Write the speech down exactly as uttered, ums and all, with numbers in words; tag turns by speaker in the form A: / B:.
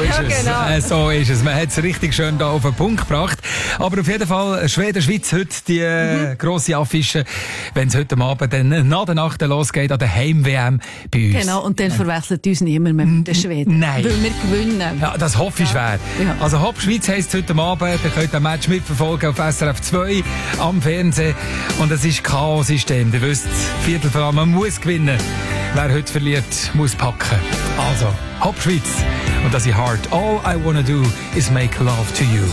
A: ist
B: Ja,
A: es.
B: genau.
A: Äh, so ist es. Man hat es richtig schön da auf den Punkt gebracht. Aber auf jeden Fall Schweden-Schweiz heute die mhm. grosse Affische, wenn es heute Abend dann nach der Nacht losgeht an der Heim-W M bei uns.
B: Genau, und dann verwechselt uns niemand mehr mit den Schweden.
A: Nein.
B: Weil wir gewinnen.
A: Ja, das hoffe ich schwer.
B: Ja.
A: Also Hopp Schweiz heisst heute Abend, ihr könnt ein Match mitverfolgen auf S R F zwei am Fernsehen. Und es ist Chaos-System. Ihr wisst, Viertelfinale, man muss gewinnen. Wer heute verliert, muss packen. Also, Hopp Schweiz. Und das ist hart. All I wanna do is make love to you.